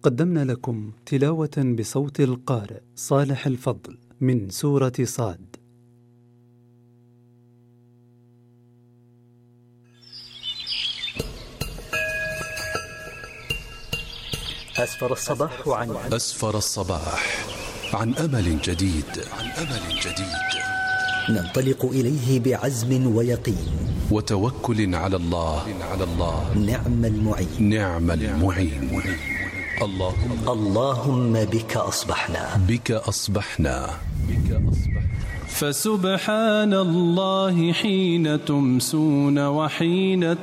قدمنا لكم تلاوة بصوت القارئ صالح الفضل من سورة صاد. أسفر الصباح عن أمل جديد. ننطلق إليه بعزم ويقين وتوكل على الله. نعم المعين. اللهم بك أصبحنا. فسبحان الله حين تمسون وحين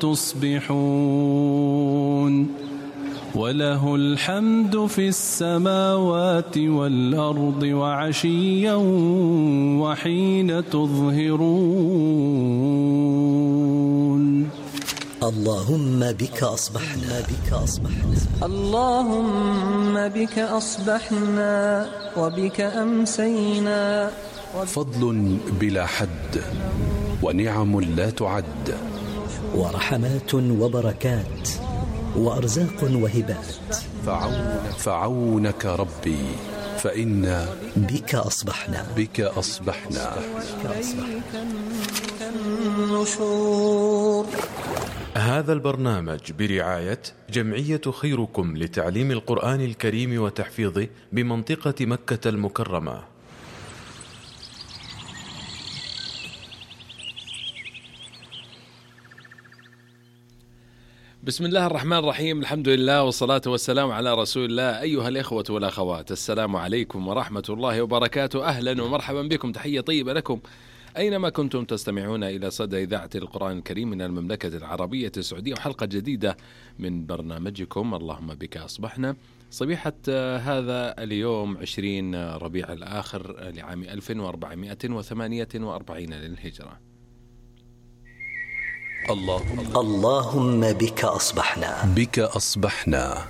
تصبحون، وله الحمد في السماوات والأرض وعشيا وحين تظهرون. اللهم بك أصبحنا. اللهم بك أصبحنا وبك أمسينا. فضل بلا حد ونعم لا تعد، ورحمات وبركات وأرزاق وهبات. فعونك ربي فإنا بك أصبحنا. هذا البرنامج برعاية جمعية خيركم لتعليم القرآن الكريم وتحفيظه بمنطقة مكة المكرمة. بسم الله الرحمن الرحيم، الحمد لله والصلاة والسلام على رسول الله. أيها الإخوة والأخوات، السلام عليكم ورحمة الله وبركاته. أهلا ومرحبا بكم، تحية طيبة لكم أينما كنتم تستمعون إلى صدى إذاعة القرآن الكريم من المملكة العربية السعودية، وحلقة جديدة من برنامجكم اللهم بك أصبحنا، صبيحة هذا اليوم 20 ربيع الآخر لعام 1448 للهجرة. اللهم بك أصبحنا.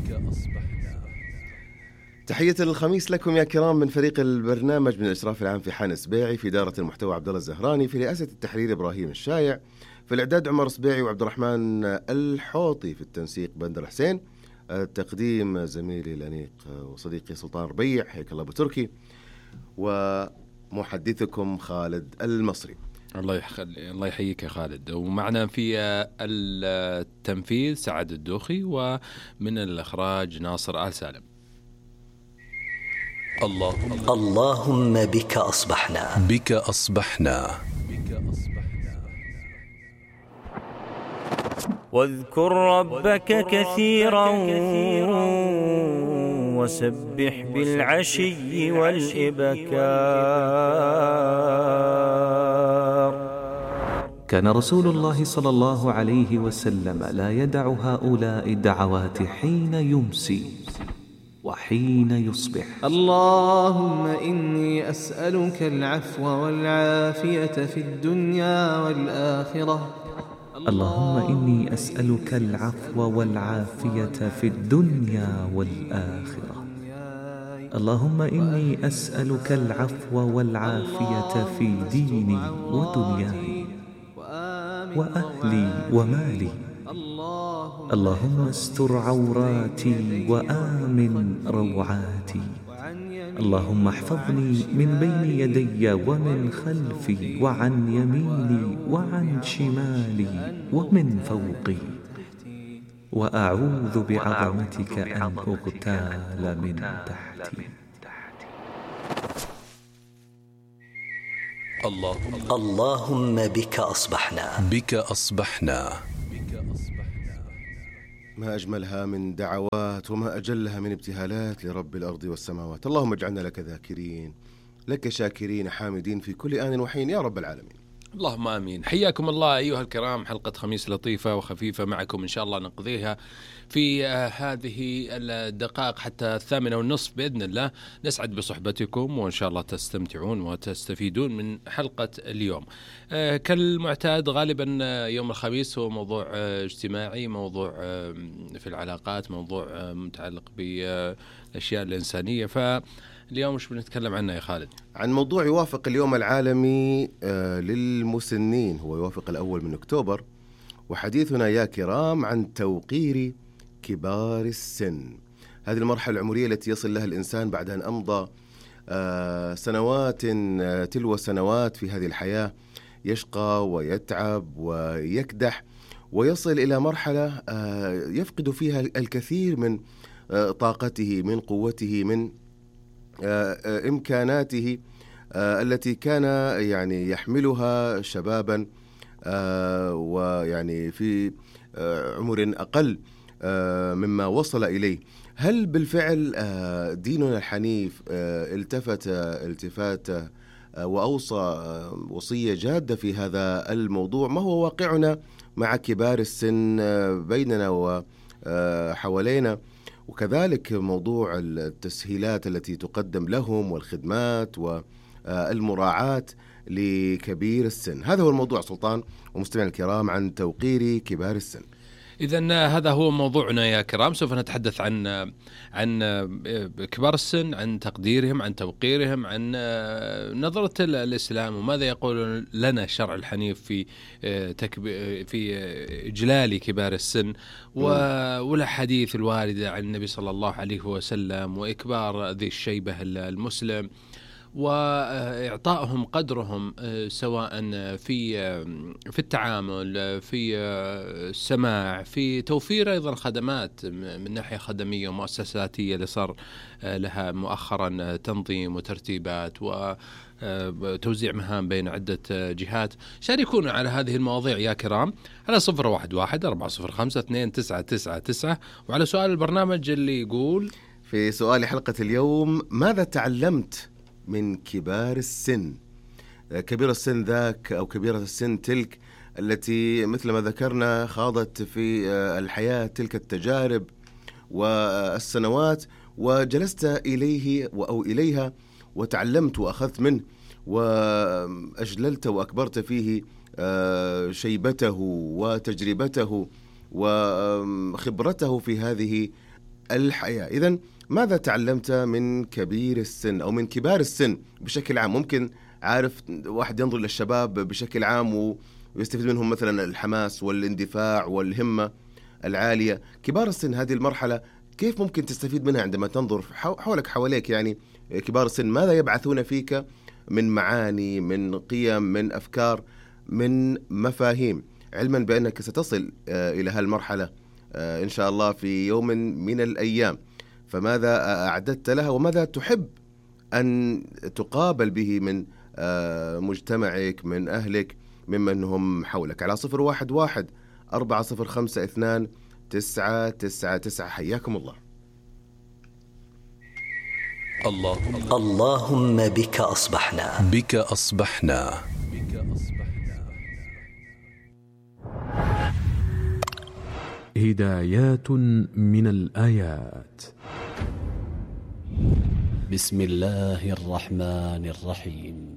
تحية الخميس لكم يا كرام من فريق البرنامج، من الإشراف العام في حان سبيعي، في إدارة المحتوى عبد الله الزهراني، في رئاسة التحرير إبراهيم الشايع، في الإعداد عمر سبيعي وعبد الرحمن الحوطي، في التنسيق بندر حسين، التقديم زميلي الأنيق وصديقي سلطان ربيع، حياك الله أبو تركي، ومحدثكم خالد المصري. الله يحييك يا خالد. ومعنا في التنفيذ سعد الدوخي، ومن الإخراج ناصر آل سالم. اللهم بك أصبحنا. واذكر ربك كثيرا وسبح بالعشي والإبكار. كان رسول الله صلى الله عليه وسلم لا يدع هؤلاء الدعوات حين يمسي وحين يصبح. اللهم إني أسألك العفو والعافية في الدنيا والآخرة. اللهم إني أسألك العفو والعافية في الدنيا والآخرة. اللهم إني أسألك العفو والعافية في ديني ودنياي وأهلي ومالي. اللهم استر عوراتي وآمن روعاتي. اللهم احفظني من بين يدي ومن خلفي وعن يميني وعن شمالي ومن فوقي، وأعوذ بعظمتك أن أغتال من تحتي. اللهم بك أصبحنا. ما أجملها من دعوات وما أجلها من ابتهالات لرب الأرض والسماوات. اللهم اجعلنا لك ذاكرين، لك شاكرين حامدين في كل آن وحين يا رب العالمين. اللهم آمين. حياكم الله أيها الكرام، حلقة خميس لطيفة وخفيفة معكم إن شاء الله، نقضيها في هذه الدقائق حتى 8:30 بإذن الله. نسعد بصحبتكم وإن شاء الله تستمتعون وتستفيدون من حلقة اليوم. كالمعتاد غالبا يوم الخميس هو موضوع اجتماعي، موضوع في العلاقات، موضوع متعلق بالأشياء الإنسانية. فاليوم مش بنتكلم عنه يا خالد؟ عن موضوع يوافق اليوم العالمي للمسنين، هو يوافق 1 من أكتوبر، وحديثنا يا كرام عن توقير كبار السن. هذه المرحلة العمرية التي يصل لها الإنسان بعد أن أمضى سنوات تلو سنوات في هذه الحياة، يشقى ويتعب ويكدح، ويصل إلى مرحلة يفقد فيها الكثير من طاقته، من قوته، من إمكاناته التي كان يعني يحملها شبابا ويعني في عمر أقل مما وصل إليه. هل بالفعل ديننا الحنيف التفت التفاتة وأوصى وصية جادة في هذا الموضوع؟ ما هو واقعنا مع كبار السن بيننا وحوالينا، وكذلك موضوع التسهيلات التي تقدم لهم والخدمات والمراعاة لكبير السن؟ هذا هو الموضوع سلطان ومستمعينا الكرام عن توقير كبار السن. إذن هذا هو موضوعنا يا كرام. سوف نتحدث عن كبار السن، عن تقديرهم، عن توقيرهم، عن نظرة الإسلام وماذا يقول لنا الشرع الحنيف في إجلال كبار السن، والأحاديث الواردة عن النبي صلى الله عليه وسلم، وإكبار ذي الشيبة المسلم، وإعطائهم قدرهم سواء في التعامل، في السماع، في توفير أيضا خدمات من ناحية خدمية ومؤسساتية اللي صار لها مؤخرا تنظيم وترتيبات وتوزيع مهام بين عدة جهات. شاركونا على هذه المواضيع يا كرام على 011-405-2999 وعلى سؤال البرنامج اللي يقول في سؤال حلقة اليوم: ماذا تعلمت من كبار السن؟ كبير السن ذاك أو كبيرة السن تلك التي مثل ما ذكرنا خاضت في الحياة تلك التجارب والسنوات، وجلست إليه أو إليها وتعلمت وأخذت منه وأجللت وأكبرت فيه شيبته وتجربته وخبرته في هذه الحياة. إذن ماذا تعلمت من كبير السن أو من كبار السن بشكل عام؟ ممكن عارف واحد ينظر للشباب بشكل عام ويستفيد منهم مثلا الحماس والاندفاع والهمة العالية. كبار السن هذه المرحلة كيف ممكن تستفيد منها عندما تنظر حولك حواليك؟ يعني كبار السن ماذا يبعثون فيك من معاني، من قيم، من أفكار، من مفاهيم، علما بأنك ستصل إلى هالمرحلة إن شاء الله في يوم من الأيام. فماذا أعددت لها وماذا تحب أن تقابل به من مجتمعك، من أهلك، ممن هم حولك؟ على 011-405-2999. حياكم الله. اللهم بك أصبحنا. بك أصبحنا. هدايات من الآيات. بسم الله الرحمن الرحيم.